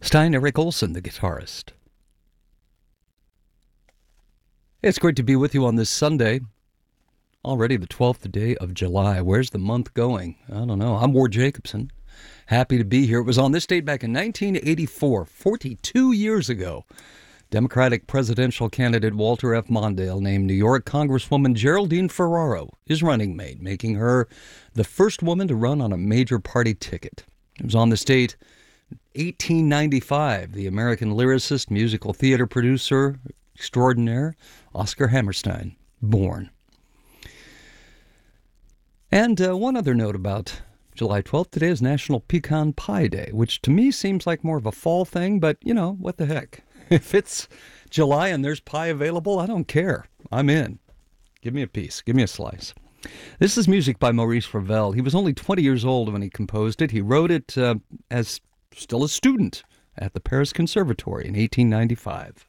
Stein Erik Olson, the guitarist. It's great to be with you on this Sunday. Already the 12th day of July. Where's the month going? I don't know. I'm Ward Jacobson. Happy to be here. It was on this date back in 1984, 42 years ago. Democratic presidential candidate Walter F. Mondale named New York Congresswoman Geraldine Ferraro his running mate, making her the first woman to run on a major party ticket. It was on this date, 1895, the American lyricist, musical theater producer extraordinaire, Oscar Hammerstein, born. And one other note about July 12th, today is National Pecan Pie Day, which to me seems like more of a fall thing, but, you know, what the heck. If it's July and there's pie available, I don't care. I'm in. Give me a piece. Give me a slice. This is music by Maurice Ravel. He was only 20 years old when he composed it. He wrote it as still a student at the Paris Conservatory in 1895.